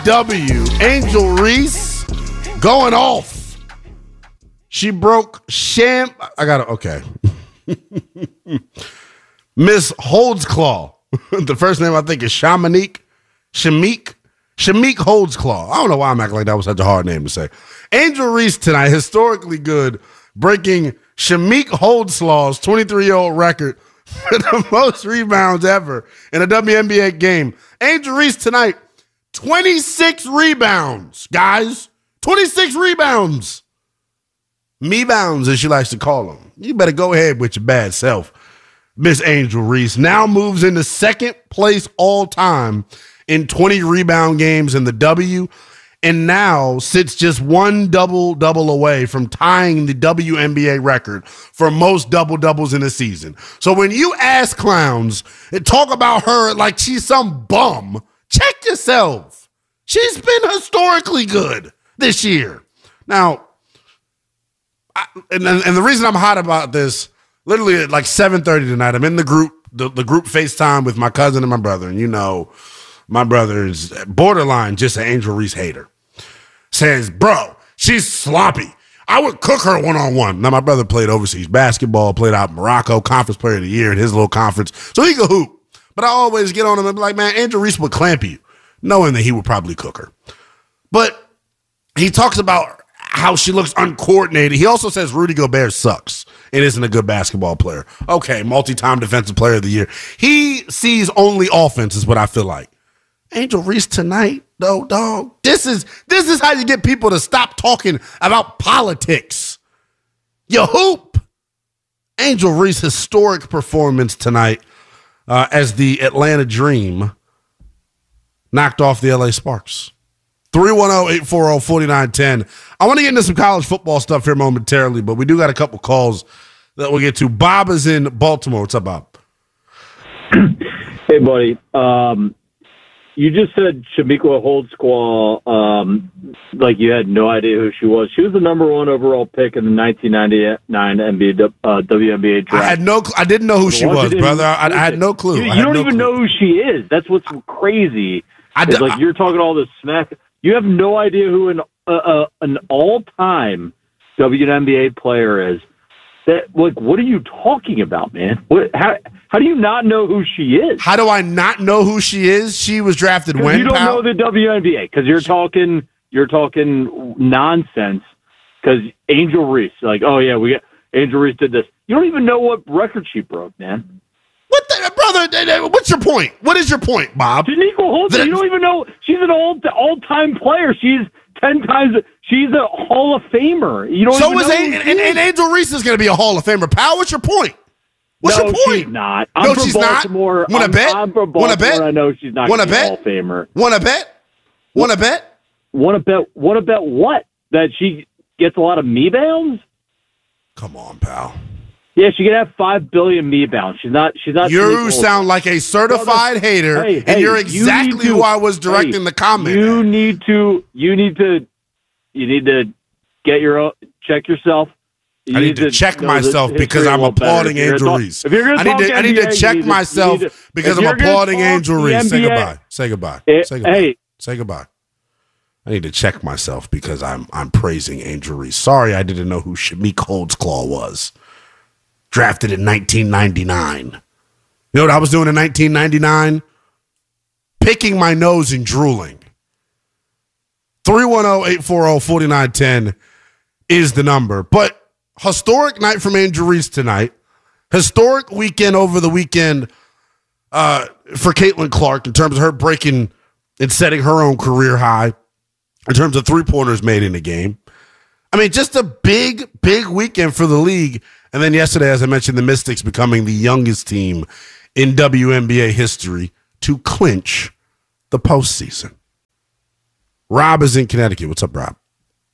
W. Angel Reese going off. She broke okay. Miss Holdsclaw. The first name I think is Shamik Holdsclaw. I don't know why I'm acting like that was such a hard name to say. Angel Reese tonight, historically good, breaking Shamik Holdsclaw's 23-year-old record for the most rebounds ever in a WNBA game. Angel Reese tonight, 26 rebounds, guys. 26 rebounds. Me-bounds, as she likes to call them. You better go ahead with your bad self. Miss Angel Reese now moves into second place all time in 20 rebound games in the W, and now sits just one double-double away from tying the WNBA record for most double-doubles in a season. So when you ask clowns and talk about her like she's some bum, check yourself. She's been historically good this year. Now, and the reason I'm hot about this, literally at like 7:30 tonight, I'm in the group FaceTime with my cousin and my brother. And you know, my brother is borderline just an Angel Reese hater. Says, bro, she's sloppy. I would cook her one-on-one. Now, my brother played overseas basketball, played out in Morocco, conference player of the year in his little conference. So he could hoop. But I always get on him and be like, man, Angel Reese would clamp you, knowing that he would probably cook her. But he talks about how she looks uncoordinated. He also says Rudy Gobert sucks and isn't a good basketball player. Okay, multi-time defensive player of the year. He sees only offense is what I feel like. Angel Reese tonight, though, dog. This is how you get people to stop talking about politics. You hoop. Angel Reese historic performance tonight as the Atlanta Dream knocked off the LA Sparks. 310-840-4910. I want to get into some college football stuff here momentarily, but we do got a couple calls that we'll get to. Bob is in Baltimore. What's up, Bob? Hey, buddy. You just said Shamika Holdsclaw, like you had no idea who she was. She was the number 1 overall pick in the 1999 WNBA draft. I didn't know who she was, brother. I had no clue. You don't even know who she is. That's what's crazy. You're talking all this smack. You have no idea who an all-time WNBA player is. What are you talking about, man? How do you not know who she is? How do I not know who she is? She was drafted when? You don't know the WNBA because you're talking nonsense. Because Angel Reese, Angel Reese did this. You don't even know what record she broke, man. Brother, what's your point? What is your point, Bob? Shaniqua Holdsclaw, you don't even know. She's an all-time player. She's 10 times. She's a Hall of Famer. You don't. So and Angel Reese is going to be a Hall of Famer. Pal, what's your point? What's your point? She's not. I'm from Baltimore. Want to bet? I'm from Baltimore. Want to bet? I know she's not going to be a Hall of Famer. Want to bet? Want to bet? Want to bet what? That she gets a lot of me-bounds? Come on, pal. Yeah, she could have 5 billion me-bounds. She's not. You sound like a certified hater, and you're exactly who I was directing the comment. You need to check yourself. I need to check myself because I'm applauding Angel Reese. I need to check myself because I'm applauding Angel Reese. Say goodbye. Say goodbye. Say goodbye. I need to check myself because I'm praising Angel Reese. Sorry, I didn't know who Shamik Holdsclaw was. Drafted in 1999. You know what I was doing in 1999? Picking my nose and drooling. 310-840-4910 is the number. But historic night from Angel Reese tonight. Historic weekend over the weekend for Caitlin Clark in terms of her breaking and setting her own career high in terms of three-pointers made in the game. I mean, just a big, big weekend for the league. And then yesterday, as I mentioned, the Mystics becoming the youngest team in WNBA history to clinch the postseason. Rob is in Connecticut. What's up, Rob?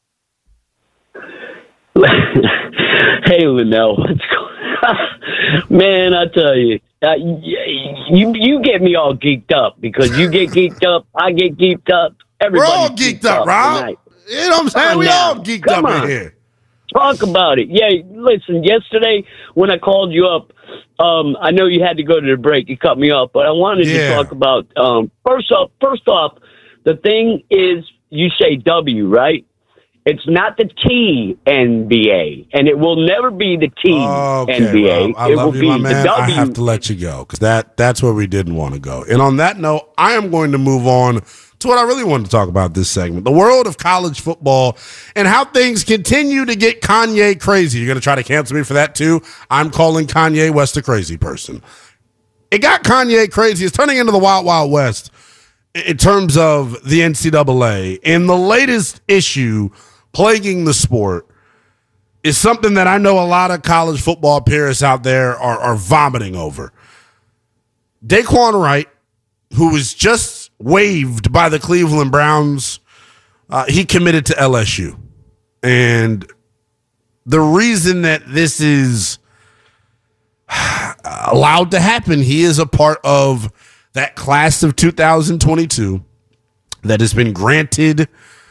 Hey, Linnell. What's going on? Man, I tell you, you get me all geeked up because you get geeked up, I get geeked up. Everybody We're all geeked up, Rob. Tonight. You know what I'm saying? We all geeked up in here. Talk about it. Yeah, listen, yesterday when I called you up, I know you had to go to the break. You cut me off, but I wanted to talk about, first off, The thing is, you say W, right? It's not the T NBA, and it will never be the T NBA. Rob, I love you, my man. I have to let you go because that's where we didn't want to go. And on that note, I am going to move on to what I really wanted to talk about this segment, the world of college football and how things continue to get Kanye crazy. You're going to try to cancel me for that too? I'm calling Kanye West a crazy person. It got Kanye crazy. It's turning into the Wild Wild West in terms of the NCAA. And the latest issue plaguing the sport is something that I know a lot of college football purists out there are vomiting over. Daquan Wright, who was just waived by the Cleveland Browns, he committed to LSU. And the reason that this is allowed to happen, he is a part of that class of 2022 that has been granted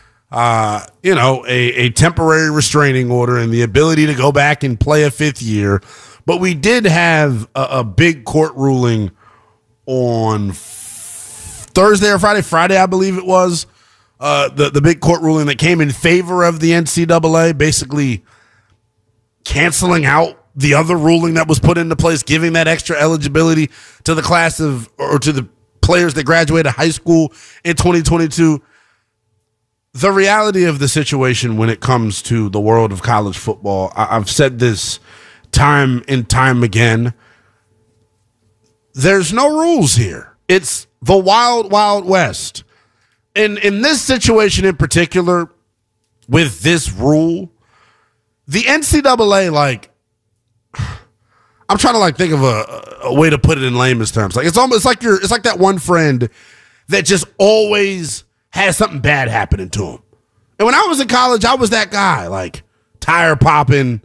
a temporary restraining order and the ability to go back and play a fifth year. But we did have a big court ruling on Thursday or Friday, I believe it was. The big court ruling that came in favor of the NCAA, basically canceling out the other ruling that was put into place, giving that extra eligibility to the class of, or to the players that graduated high school in 2022. The reality of the situation when it comes to the world of college football, I've said this time and time again, there's no rules here. It's the Wild Wild West. And in this situation in particular, with this rule, the NCAA, I'm trying to think of a way to put it in layman's terms. It's like that one friend that just always has something bad happening to him. And when I was in college, I was that guy, tire popping,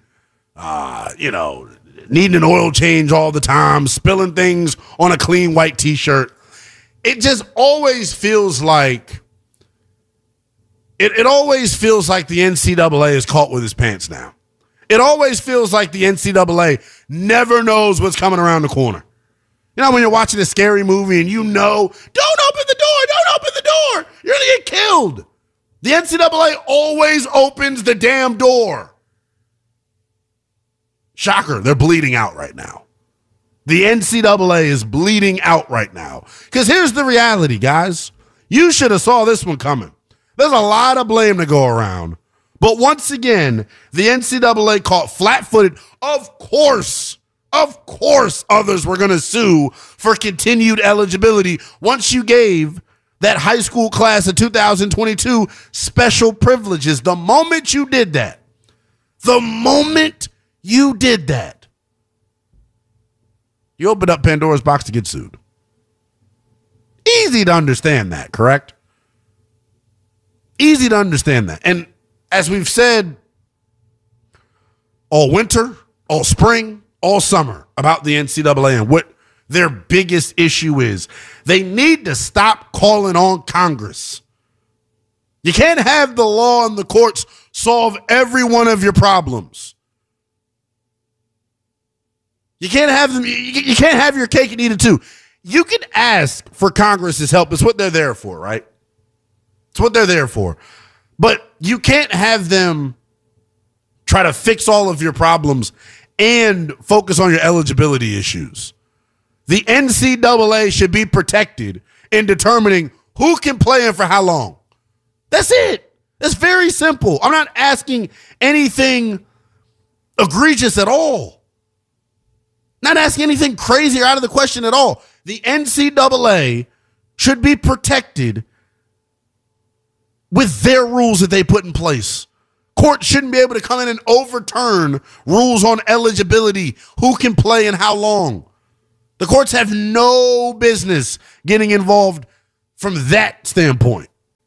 needing an oil change all the time, spilling things on a clean white T-shirt. It just always feels like it always feels like the NCAA is caught with his pants down. It always feels like the NCAA never knows what's coming around the corner. You know, when you're watching a scary movie and don't open the door, you're going to get killed. The NCAA always opens the damn door. Shocker, they're bleeding out right now. The NCAA is bleeding out right now. Because here's the reality, guys. You should have saw this one coming. There's a lot of blame to go around. But once again, the NCAA caught flat-footed. Of course, others were going to sue for continued eligibility once you gave that high school class of 2022 special privileges. The moment you did that, you opened up Pandora's box to get sued. Easy to understand that, correct? Easy to understand that. And as we've said all winter, all spring, all summer about the NCAA and what their biggest issue is, they need to stop calling on Congress. You can't have the law and the courts solve every one of your problems. You can't have them. You can't have your cake and eat it too. You can ask for Congress's help. It's what they're there for, right? It's what they're there for. But you can't have them try to fix all of your problems and focus on your eligibility issues. The NCAA should be protected in determining who can play and for how long. That's it. It's very simple. I'm not asking anything egregious at all. Not asking anything crazy or out of the question at all. The NCAA should be protected with their rules that they put in place. Court shouldn't be able to come in and overturn rules on eligibility, who can play and how long. The courts have no business getting involved from that standpoint.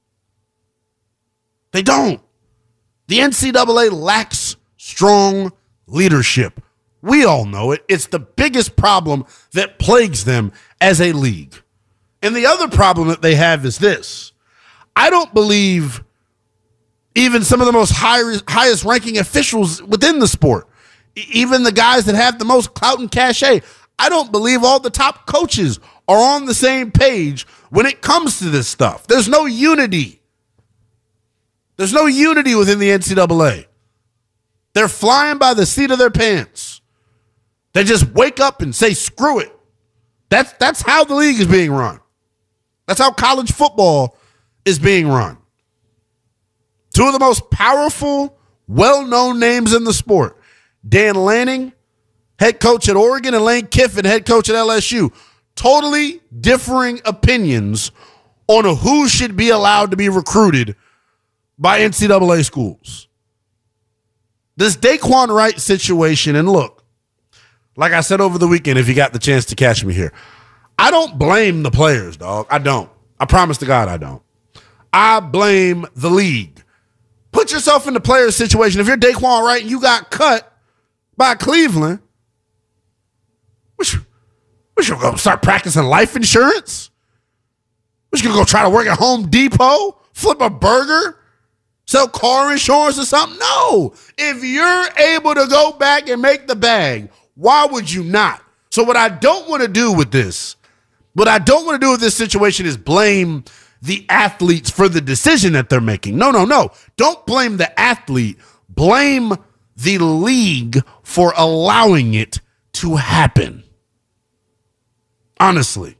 They don't. The NCAA lacks strong leadership. We all know it. It's the biggest problem that plagues them as a league. And the other problem that they have is this. I don't believe even some of the most highest ranking officials within the sport, even the guys that have the most clout and cachet, I don't believe all the top coaches are on the same page when it comes to this stuff. There's no unity. There's no unity within the NCAA. They're flying by the seat of their pants. They just wake up and say, screw it. That's how the league is being run. That's how college football is being run. Two of the most powerful, well-known names in the sport, Dan Lanning, head coach at Oregon, and Lane Kiffin, head coach at LSU. Totally differing opinions on who should be allowed to be recruited by NCAA schools. This Daquan Wright situation, and look, like I said over the weekend, if you got the chance to catch me here, I don't blame the players, dog. I don't. I promise to God I don't. I blame the league. Put yourself in the player's situation. If you're Daquan Wright and you got cut by Cleveland, we should go start practicing life insurance? We should go try to work at Home Depot, flip a burger, sell car insurance or something? No. If you're able to go back and make the bag, why would you not? So what I don't want to do with this situation is blame the athletes for the decision that they're making. No. Don't blame the athlete. Blame the league for allowing it to happen. Honestly.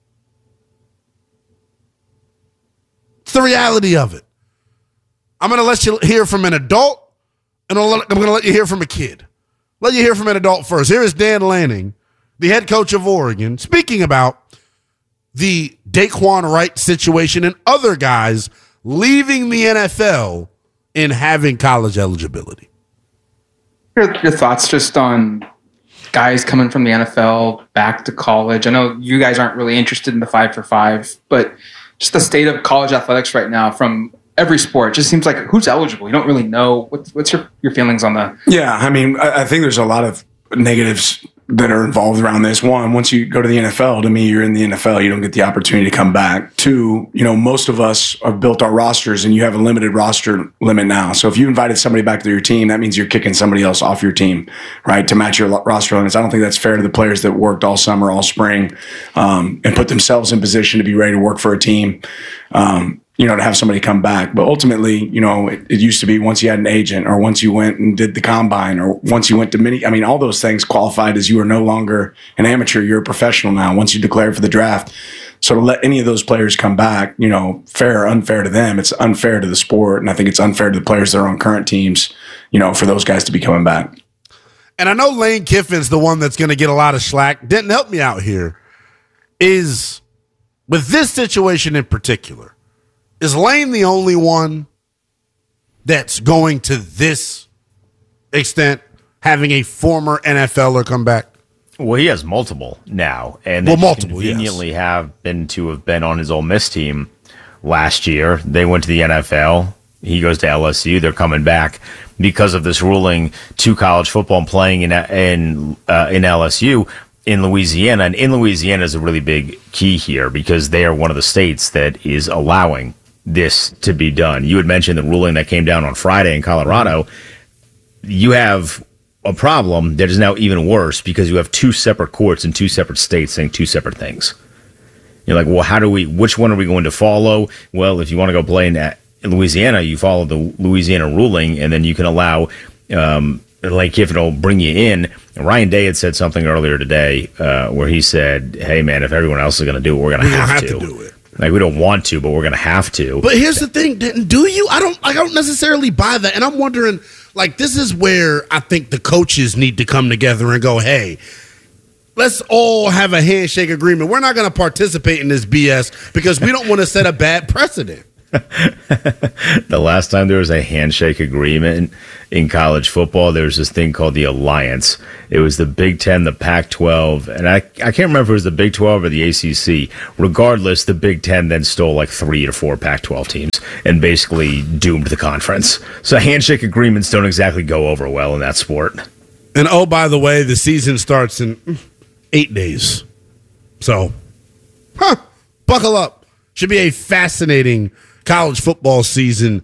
It's the reality of it. I'm going to let you hear from an adult, and I'm going to let you hear from a kid. Let you hear from an adult first. Here is Dan Lanning, the head coach of Oregon, speaking about the Daquan Wright situation and other guys leaving the NFL and having college eligibility. Your thoughts just on guys coming from the NFL back to college. I know you guys aren't really interested in the 5-for-5, but just the state of college athletics right now from every sport just seems like who's eligible. You don't really know. What's your feelings on that? Yeah, I mean, I think there's a lot of negatives that are involved around this. One, once you go to the NFL, to me, you're in the NFL. You don't get the opportunity to come back. Two, most of us have built our rosters, and you have a limited roster limit now. So if you invited somebody back to your team, that means you're kicking somebody else off your team, right, to match your roster limits. I don't think that's fair to the players that worked all summer, all spring, and put themselves in position to be ready to work for a team. To have somebody come back. But ultimately, it used to be once you had an agent or once you went and did the combine or once you went to all those things qualified as you are no longer an amateur, you're a professional now once you declare for the draft. So to let any of those players come back, fair or unfair to them, it's unfair to the sport. And I think it's unfair to the players that are on current teams, for those guys to be coming back. And I know Lane Kiffin's the one that's going to get a lot of slack. Didn't help me out here. Is with this situation in particular, is Lane the only one that's going to this extent, having a former NFLer come back? Well, he has multiple now, and multiple conveniently have been on his Ole Miss team last year. They went to the NFL. He goes to LSU. They're coming back because of this ruling to college football and playing in LSU. In Louisiana, and in Louisiana is a really big key here because they are one of the states that is allowing this to be done. You had mentioned the ruling that came down on Friday in Colorado. You have a problem that is now even worse because you have two separate courts in two separate states saying two separate things. You're like, well, which one are we going to follow? Well, if you want to go play in Louisiana, you follow the Louisiana ruling, and then you can allow Lane Kiffin will bring you in. And Ryan Day had said something earlier today where he said, hey, man, if everyone else is going to do it, we're going to have to do it. Like, we don't want to, but we're going to have to. But here's the thing. Do you? I don't necessarily buy that. And I'm wondering, this is where I think the coaches need to come together and go, hey, let's all have a handshake agreement. We're not going to participate in this BS because we don't want to set a bad precedent. The last time there was a handshake agreement in college football, there was this thing called the Alliance. It was the Big Ten, the Pac-12, and I can't remember if it was the Big 12 or the ACC. Regardless, the Big Ten then stole 3 or 4 Pac-12 teams and basically doomed the conference. So handshake agreements don't exactly go over well in that sport. And oh, by the way, the season starts in 8 days. So, buckle up. Should be a fascinating college football season.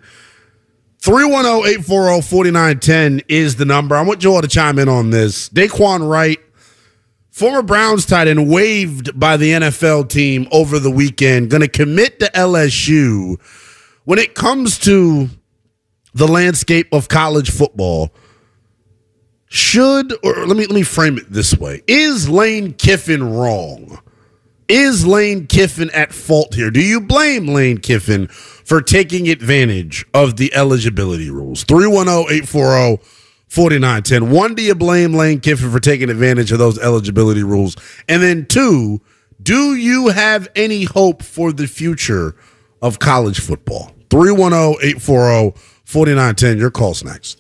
310-840-4910 is the number. I want you all to chime in on this. Daquan Wright Former Browns tight end waived by the NFL team over the weekend, going to commit to LSU. When it comes to the landscape of college football, let me frame it this way. Is Lane Kiffin wrong? Is Lane Kiffin at fault here? Do you blame Lane Kiffin for taking advantage of the eligibility rules? 310-840-4910. One, do you blame Lane Kiffin for taking advantage of those eligibility rules? And then two, do you have any hope for the future of college football? 310-840-4910. Your call's next.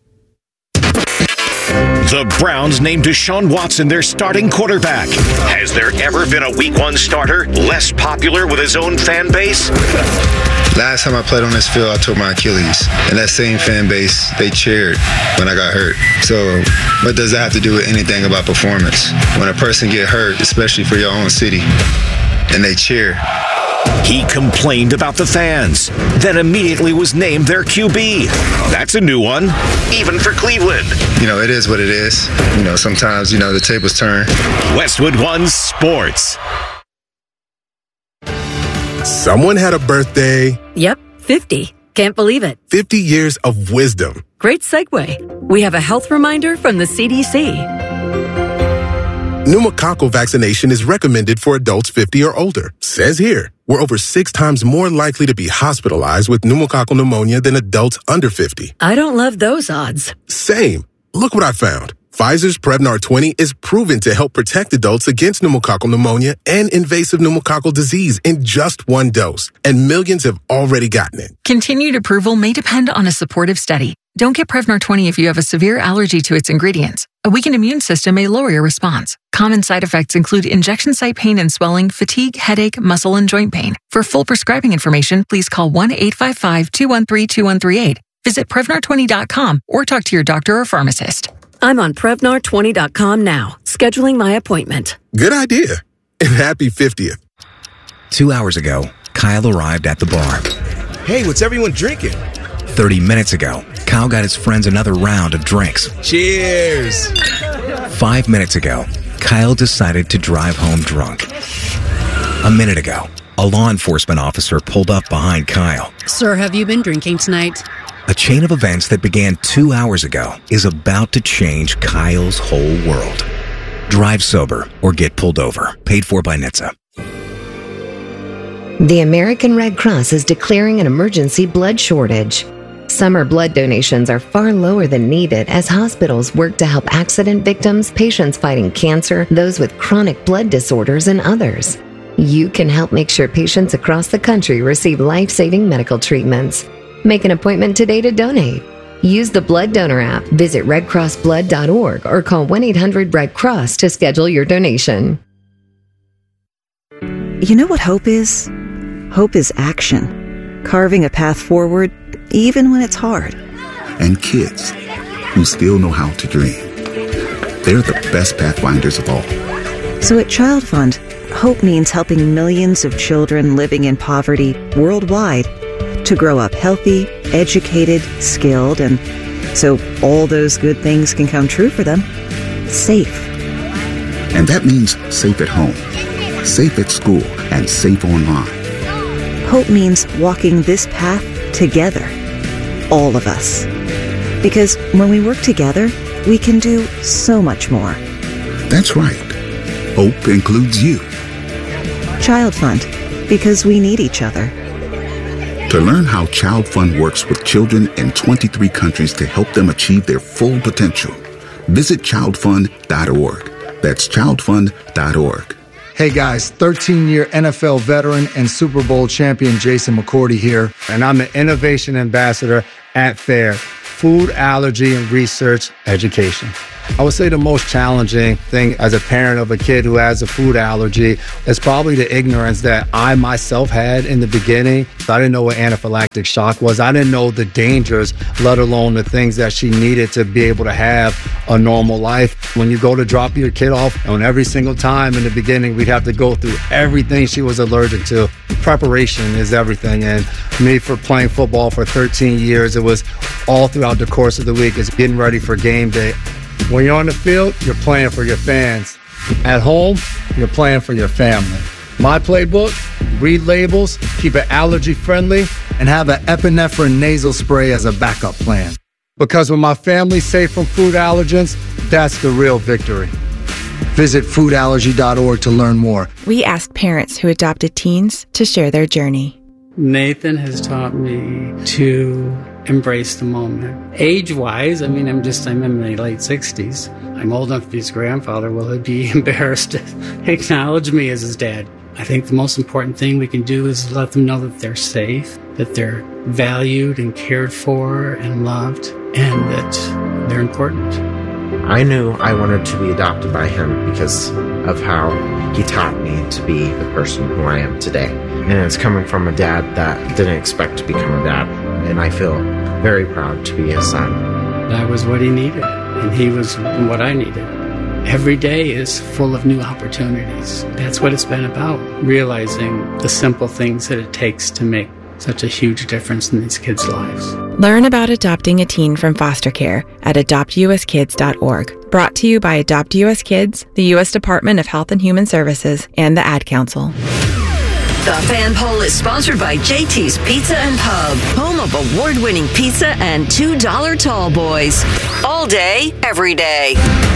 The Browns named Deshaun Watson their starting quarterback. Has there ever been a Week 1 starter less popular with his own fan base? Last time I played on this field, I tore my Achilles. And that same fan base, they cheered when I got hurt. So what does that have to do with anything about performance? When a person get hurt, especially for your own city, and they cheer. He complained about the fans, then immediately was named their QB. That's a new one, even for Cleveland. You know, it is what it is. You know, sometimes, the tables turn. Westwood One Sports. Someone had a birthday. Yep, 50. Can't believe it. 50 years of wisdom. Great segue. We have a health reminder from the CDC. Pneumococcal vaccination is recommended for adults 50 or older. Says here, we're over 6 times more likely to be hospitalized with pneumococcal pneumonia than adults under 50. I don't love those odds. Same. Look what I found. Pfizer's Prevnar 20 is proven to help protect adults against pneumococcal pneumonia and invasive pneumococcal disease in just 1 dose, and millions have already gotten it. Continued approval may depend on a supportive study. Don't get Prevnar 20 if you have a severe allergy to its ingredients. A weakened immune system may lower your response. Common side effects include injection site pain and swelling, fatigue, headache, muscle, and joint pain. For full prescribing information, please call 1-855-213-2138. Visit Prevnar20.com or talk to your doctor or pharmacist. I'm on Prevnar20.com now, scheduling my appointment. Good idea. And happy 50th. 2 hours ago, Kyle arrived at the bar. Hey, what's everyone drinking? 30 minutes ago, Kyle got his friends another round of drinks. Cheers! 5 minutes ago, Kyle decided to drive home drunk. A minute ago, a law enforcement officer pulled up behind Kyle. Sir, have you been drinking tonight? A chain of events that began 2 hours ago is about to change Kyle's whole world. Drive sober or get pulled over. Paid for by NHTSA. The American Red Cross is declaring an emergency blood shortage. Summer blood donations are far lower than needed as hospitals work to help accident victims, patients fighting cancer, those with chronic blood disorders, and others. You can help make sure patients across the country receive life-saving medical treatments. Make an appointment today to donate. Use the Blood Donor app, visit redcrossblood.org, or call 1-800-RED-CROSS to schedule your donation. You know what hope is? Hope is action. Carving a path forward, even when it's hard. And kids who still know how to dream. They're the best pathfinders of all. So at Child Fund, hope means helping millions of children living in poverty worldwide to grow up healthy, educated, skilled, and so all those good things can come true for them. Safe. And that means safe at home, safe at school, and safe online. Hope means walking this path together. All of us. Because when we work together, we can do so much more. That's right. Hope includes you. Child Fund. Because we need each other. To learn how Child Fund works with children in 23 countries to help them achieve their full potential, visit childfund.org. That's childfund.org. Hey guys, 13-year NFL veteran and Super Bowl champion Jason McCourty here, and I'm the Innovation Ambassador at FAIR, Food Allergy and Research Education. I would say the most challenging thing as a parent of a kid who has a food allergy is probably the ignorance that I myself had in the beginning. I didn't know what anaphylactic shock was. I didn't know the dangers, let alone the things that she needed to be able to have a normal life. When you go to drop your kid off, and every single time in the beginning, we'd have to go through everything she was allergic to. Preparation is everything. And me, for playing football for 13 years, it was all throughout the course of the week. It's getting ready for game day. When you're on the field, you're playing for your fans. At home, you're playing for your family. My playbook: read labels, keep it allergy friendly, and have an epinephrine nasal spray as a backup plan. Because when my family's safe from food allergens, that's the real victory. Visit foodallergy.org to learn more. We asked parents who adopted teens to share their journey. Nathan has taught me to embrace the moment. Age-wise, I'm in my late 60s. I'm old enough to be his grandfather. Will he be embarrassed to acknowledge me as his dad? I think the most important thing we can do is let them know that they're safe, that they're valued and cared for and loved, and that they're important. I knew I wanted to be adopted by him because of how he taught me to be the person who I am today. And it's coming from a dad that didn't expect to become a dad. And I feel very proud to be his son. That was what he needed, and he was what I needed. Every day is full of new opportunities. That's what it's been about, realizing the simple things that it takes to make such a huge difference in these kids' lives. Learn about adopting a teen from foster care at adoptuskids.org. Brought to you by Adopt US Kids, the U.S. Department of Health and Human Services, and the Ad Council. The Fan Poll is sponsored by JT's Pizza and Pub, home of award-winning pizza and $2 tall boys. All day, every day.